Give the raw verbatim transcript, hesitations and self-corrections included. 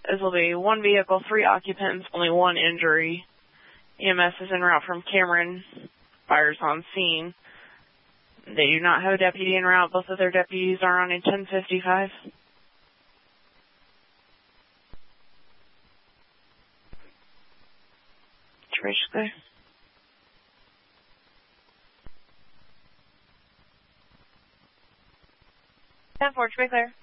This will be one vehicle, three occupants, only one injury. E M S is en route from Cameron. Fire's on scene. They do not have a deputy en route. Both of their deputies are on a ten fifty-five. Trish, clear. ten four, to be clear.